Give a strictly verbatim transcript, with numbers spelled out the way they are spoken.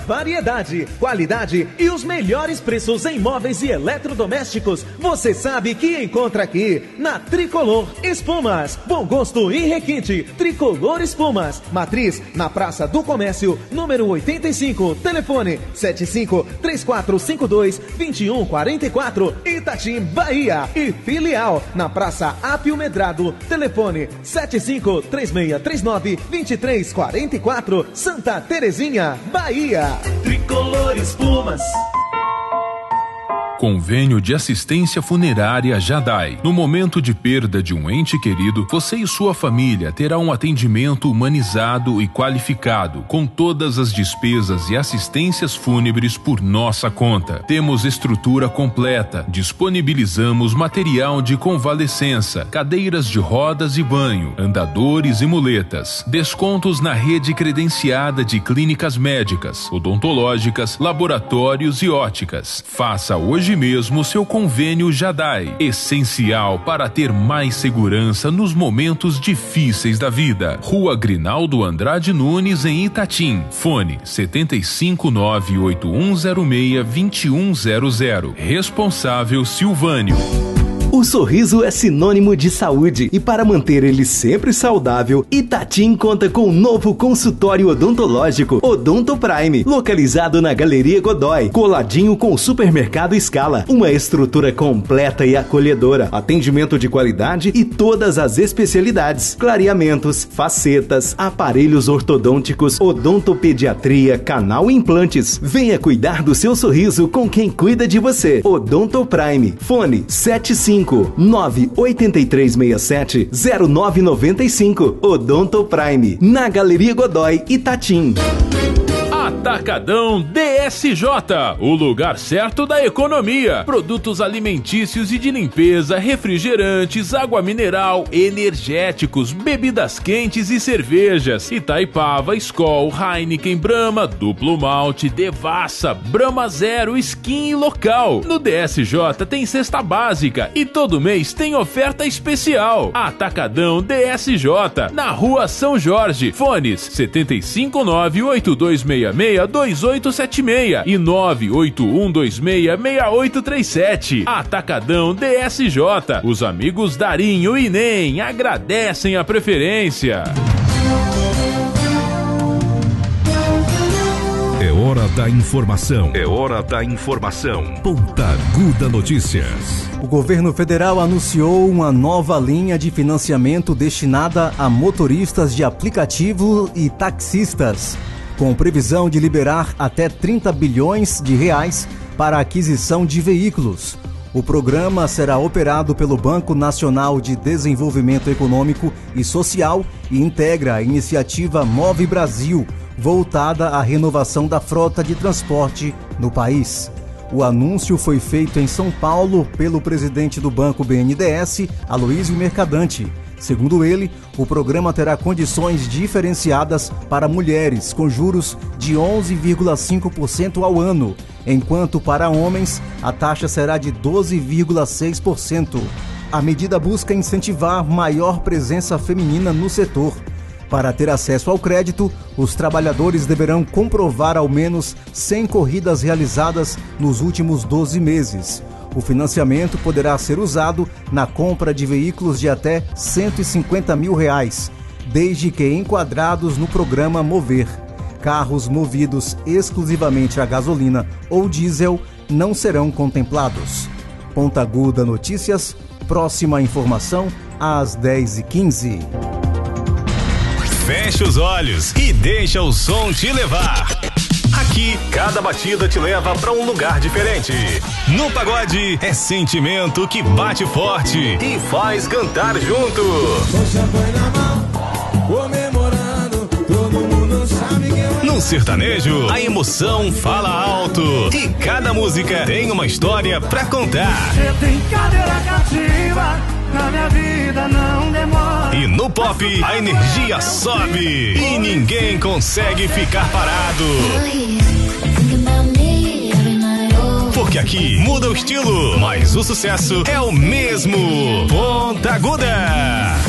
variedade, qualidade e os melhores preços em móveis e eletrodomésticos, você sabe que encontra aqui na Tricolor Espumas. Bom gosto e requinte. Tricolor Espumas. Matriz na Praça do Comércio, número oitenta e cinco. Telefone sete cinco três quatro cinco dois dois um quatro quatro. Itatim, Bahia. E filial na Praça Apio Medrado. Telefone sete cinco três seis três nove dois três quatro quatro. Santa Terezinha, Bahia. Tricolor Espumas. Convênio de Assistência Funerária Jadai. No momento de perda de um ente querido, você e sua família terá um atendimento humanizado e qualificado, com todas as despesas e assistências fúnebres por nossa conta. Temos estrutura completa, disponibilizamos material de convalescença, cadeiras de rodas e banho, andadores e muletas, descontos na rede credenciada de clínicas médicas, odontológicas, laboratórios e óticas. Faça hoje mesmo seu convênio Jadai, essencial para ter mais segurança nos momentos difíceis da vida. Rua Grinaldo Andrade Nunes, em Itatim. Fone sete cinco nove oito um zero seis dois um zero zero. Responsável Silvânio. O sorriso é sinônimo de saúde e para manter ele sempre saudável, Itatim conta com um novo consultório odontológico, Odonto Prime, localizado na Galeria Godoy, coladinho com o Supermercado Scala. Uma estrutura completa e acolhedora, atendimento de qualidade e todas as especialidades, clareamentos, facetas, aparelhos ortodônticos, odontopediatria, canal e implantes. Venha cuidar do seu sorriso com quem cuida de você. Odonto Prime. Fone sete cinco nove oito três seis sete zero nove nove cinco. Odonto Prime, na Galeria Godoy, Itatim. Atacadão D S J, o lugar certo da economia. Produtos alimentícios e de limpeza, refrigerantes, água mineral, energéticos, bebidas quentes e cervejas. Itaipava, Skol, Heineken, Brahma, Duplo Malte, Devassa, Brahma Zero, Skin e Local. No D S J tem cesta básica e todo mês tem oferta especial. Atacadão D S J, na Rua São Jorge. Fones sete cinco nove oito dois seis seis dois oito sete seis e nove oito um dois seis seis oito três sete. Atacadão D S J. Os amigos Darinho e Nem agradecem a preferência. É hora da informação. É hora da informação. Pontaguda Notícias. O governo federal anunciou uma nova linha de financiamento destinada a motoristas de aplicativo e taxistas, com previsão de liberar até trinta bilhões de reais para a aquisição de veículos. O programa será operado pelo Banco Nacional de Desenvolvimento Econômico e Social e integra a iniciativa Move Brasil, voltada à renovação da frota de transporte no país. O anúncio foi feito em São Paulo pelo presidente do Banco B N D E S, Aloysio Mercadante. Segundo ele, o programa terá condições diferenciadas para mulheres, com juros de onze vírgula cinco por cento ao ano, enquanto para homens a taxa será de doze vírgula seis por cento. A medida busca incentivar maior presença feminina no setor. Para ter acesso ao crédito, os trabalhadores deverão comprovar ao menos cem corridas realizadas nos últimos doze meses. O financiamento poderá ser usado na compra de veículos de até cento e cinquenta mil reais, desde que enquadrados no programa Mover. Carros movidos exclusivamente a gasolina ou diesel não serão contemplados. Pontaguda Notícias, próxima informação às dez e quinze. Feche os olhos e deixa o som te levar. Aqui, cada batida te leva pra um lugar diferente. No pagode, é sentimento que bate forte e faz cantar junto. No sertanejo, a emoção fala alto e cada música tem uma história pra contar. Você tem cadeira cativa, na minha vida não demora. E no pop, a energia sobe e ninguém consegue ficar parado. Porque aqui muda o estilo, mas o sucesso é o mesmo. Pontaguda.